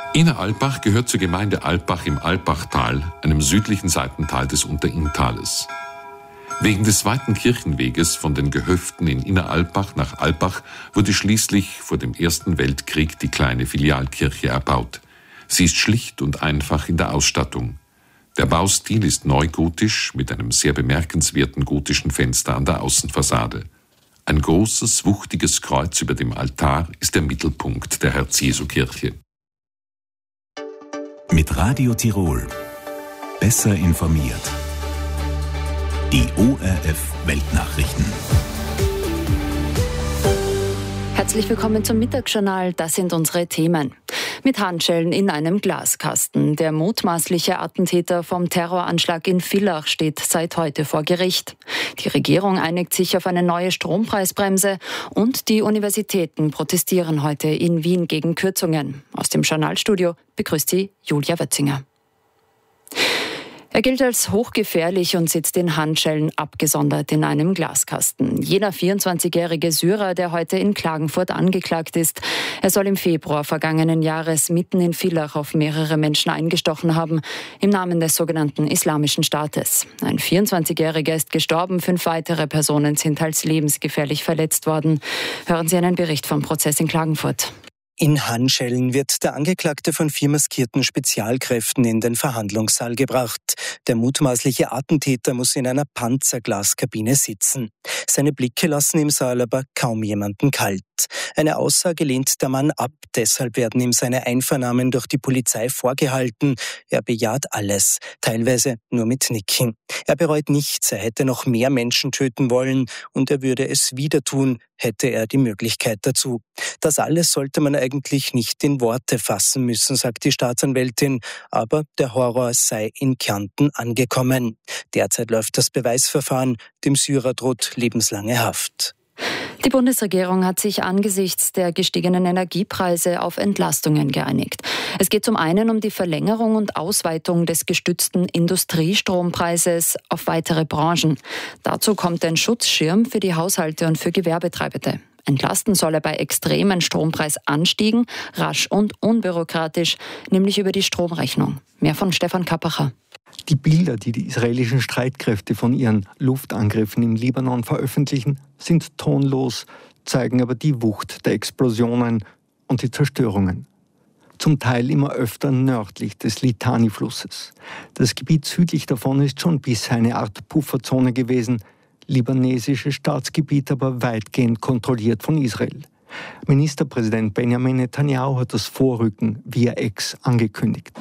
Inneralbach gehört zur Gemeinde Alpbach im Alpbachtal, einem südlichen Seitental des Unterinntales. Wegen des weiten Kirchenweges von den Gehöften in Inneralbach nach Alpbach wurde schließlich vor dem Ersten Weltkrieg die kleine Filialkirche erbaut. Sie ist schlicht und einfach in der Ausstattung. Der Baustil ist neugotisch mit einem sehr bemerkenswerten gotischen Fenster an der Außenfassade. Ein großes, wuchtiges Kreuz über dem Altar ist der Mittelpunkt der Herz-Jesu-Kirche. Mit Radio Tirol. Besser informiert. Die ORF-Weltnachrichten. Herzlich willkommen zum Mittagsjournal. Das sind unsere Themen. Mit Handschellen in einem Glaskasten. Der mutmaßliche Attentäter vom Terroranschlag in Villach steht seit heute vor Gericht. Die Regierung einigt sich auf eine neue Strompreisbremse und die Universitäten protestieren heute in Wien gegen Kürzungen. Aus dem Journalstudio begrüßt sie Julia Wötzinger. Er gilt als hochgefährlich und sitzt in Handschellen abgesondert in einem Glaskasten. Jener 24-jährige Syrer, der heute in Klagenfurt angeklagt ist. Er soll im Februar vergangenen Jahres mitten in Villach auf mehrere Menschen eingestochen haben, im Namen des sogenannten Islamischen Staates. Ein 24-jähriger ist gestorben, 5 weitere Personen sind als lebensgefährlich verletzt worden. Hören Sie einen Bericht vom Prozess in Klagenfurt. In Handschellen wird der Angeklagte von 4 maskierten Spezialkräften in den Verhandlungssaal gebracht. Der mutmaßliche Attentäter muss in einer Panzerglaskabine sitzen. Seine Blicke lassen im Saal aber kaum jemanden kalt. Eine Aussage lehnt der Mann ab, deshalb werden ihm seine Einvernahmen durch die Polizei vorgehalten. Er bejaht alles, teilweise nur mit Nicken. Er bereut nichts, er hätte noch mehr Menschen töten wollen und er würde es wieder tun, hätte er die Möglichkeit dazu. Das alles sollte man eigentlich nicht in Worte fassen müssen, sagt die Staatsanwältin, aber der Horror sei in Kärnten angekommen. Derzeit läuft das Beweisverfahren, dem Syrer droht lebenslange Haft. Die Bundesregierung hat sich angesichts der gestiegenen Energiepreise auf Entlastungen geeinigt. Es geht zum einen um die Verlängerung und Ausweitung des gestützten Industriestrompreises auf weitere Branchen. Dazu kommt ein Schutzschirm für die Haushalte und für Gewerbetreibende. Entlasten soll er bei extremen Strompreisanstiegen, rasch und unbürokratisch, nämlich über die Stromrechnung. Mehr von Stefan Kappacher. Die Bilder, die die israelischen Streitkräfte von ihren Luftangriffen im Libanon veröffentlichen, sind tonlos, zeigen aber die Wucht der Explosionen und die Zerstörungen. Zum Teil immer öfter nördlich des Litani-Flusses. Das Gebiet südlich davon ist schon bisher eine Art Pufferzone gewesen, libanesisches Staatsgebiet aber weitgehend kontrolliert von Israel. Ministerpräsident Benjamin Netanyahu hat das Vorrücken via X angekündigt.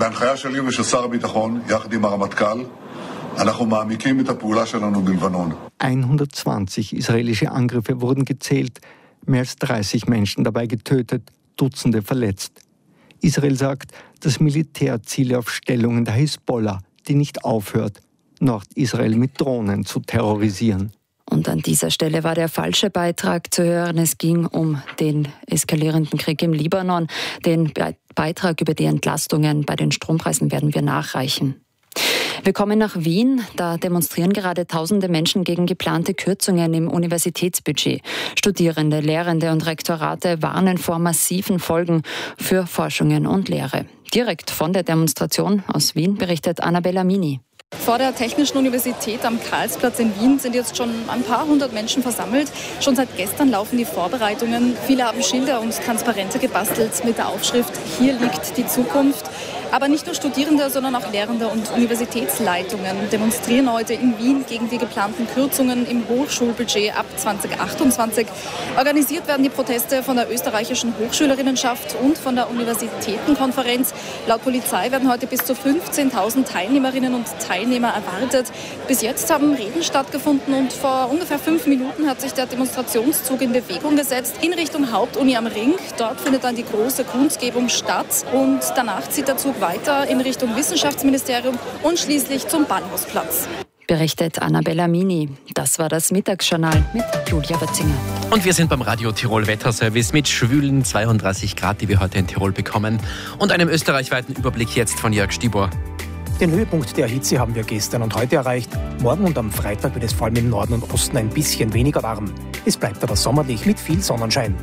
120 israelische Angriffe wurden gezählt, mehr als 30 Menschen dabei getötet, Dutzende verletzt. Israel sagt, das Militär ziele auf Stellungen der Hisbollah, die nicht aufhört, Nordisrael mit Drohnen zu terrorisieren. Und an dieser Stelle war der falsche Beitrag zu hören. Es ging um den eskalierenden Krieg im Libanon. Den Beitrag über die Entlastungen bei den Strompreisen werden wir nachreichen. Wir kommen nach Wien. Da demonstrieren gerade tausende Menschen gegen geplante Kürzungen im Universitätsbudget. Studierende, Lehrende und Rektorate warnen vor massiven Folgen für Forschungen und Lehre. Direkt von der Demonstration aus Wien berichtet Annabella Mini. Vor der Technischen Universität am Karlsplatz in Wien sind jetzt schon ein paar hundert Menschen versammelt. Schon seit gestern laufen die Vorbereitungen. Viele haben Schilder und Transparente gebastelt mit der Aufschrift „Hier liegt die Zukunft“. Aber nicht nur Studierende, sondern auch Lehrende und Universitätsleitungen demonstrieren heute in Wien gegen die geplanten Kürzungen im Hochschulbudget ab 2028. Organisiert werden die Proteste von der österreichischen Hochschülerinnenschaft und von der Universitätenkonferenz. Laut Polizei werden heute bis zu 15.000 Teilnehmerinnen und Teilnehmer erwartet. Bis jetzt haben Reden stattgefunden und vor ungefähr 5 Minuten hat sich der Demonstrationszug in Bewegung gesetzt in Richtung Hauptuni am Ring. Dort findet dann die große Kundgebung statt und danach zieht der Zug weiter in Richtung Wissenschaftsministerium und schließlich zum Bahnhofsplatz. Berichtet Annabella Mini. Das war das Mittagsjournal mit Julia Wötzinger. Und wir sind beim Radio Tirol Wetterservice mit schwülen 32 Grad, die wir heute in Tirol bekommen. Und einem österreichweiten Überblick jetzt von Jörg Stibor. Den Höhepunkt der Hitze haben wir gestern und heute erreicht. Morgen und am Freitag wird es vor allem im Norden und Osten ein bisschen weniger warm. Es bleibt aber sommerlich mit viel Sonnenschein.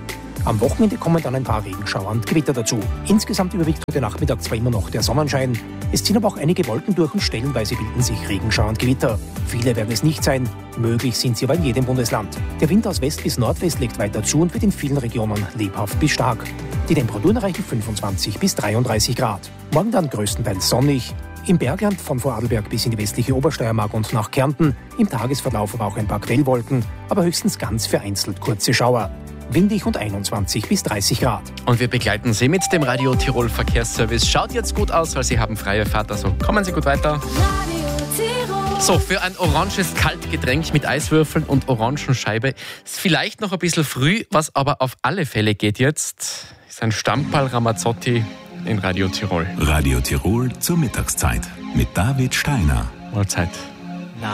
Am Wochenende kommen dann ein paar Regenschauer und Gewitter dazu. Insgesamt überwiegt heute Nachmittag zwar immer noch der Sonnenschein, es ziehen aber auch einige Wolken durch und stellenweise bilden sich Regenschauer und Gewitter. Viele werden es nicht sein, möglich sind sie aber in jedem Bundesland. Der Wind aus West bis Nordwest legt weiter zu und wird in vielen Regionen lebhaft bis stark. Die Temperaturen erreichen 25 bis 33 Grad. Morgen dann größtenteils sonnig. Im Bergland von Vorarlberg bis in die westliche Obersteiermark und nach Kärnten. Im Tagesverlauf aber auch ein paar Quellwolken, aber höchstens ganz vereinzelt kurze Schauer. Windig und 21 bis 30 Grad. Und wir begleiten Sie mit dem Radio Tirol Verkehrsservice. Schaut jetzt gut aus, weil Sie haben freie Fahrt, also kommen Sie gut weiter. So, für ein oranges Kaltgetränk mit Eiswürfeln und Orangenscheibe ist vielleicht noch ein bisschen früh, was aber auf alle Fälle geht jetzt, ist ein Stammball Ramazzotti in Radio Tirol. Radio Tirol zur Mittagszeit mit David Steiner. Mahlzeit.